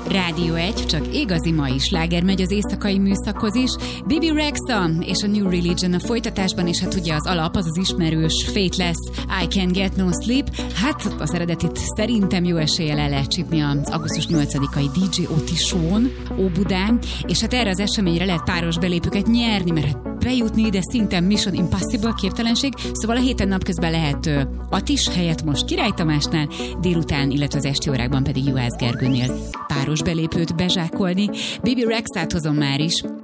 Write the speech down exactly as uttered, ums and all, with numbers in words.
Rádió egy, csak igazi mai sláger megy az éjszakai műszakhoz is. Bibi Rexha és a New Religion a folytatásban, és hát ugye az alap az az ismerős Faithless, I Can't Get No Sleep. Hát az eredetit szerintem jó eséllyel el lehet csípni az augusztus nyolcadikai dé dzsé Oti Show-n, Óbudán, és hát erre az eseményre lehet páros belépőket nyerni, mert hát bejutni ide szinte Mission Impossible, képtelenség, szóval a héten napközben lehet uh, Atis helyett most Király Tamásnál, délután, illetve az esti órákban pedig Juhász Gergőnél páros belépőt bezsákolni. Bibi Rexhát hozom már is.